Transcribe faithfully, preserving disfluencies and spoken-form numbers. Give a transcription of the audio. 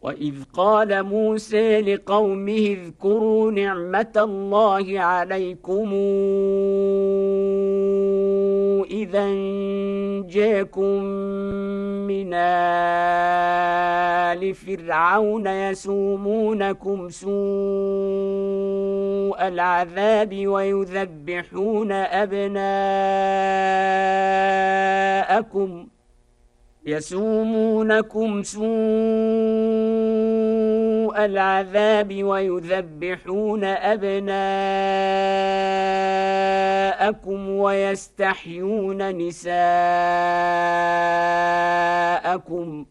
وإذ قال موسى لقومه اذكروا نعمة الله عليكم إذا جاءكم من آل فرعون يسومونكم سوء العذاب ويذبحون أبناءكم يسومونكم سوء العذاب ويذبحون أبناءكم ويستحيون نساءكم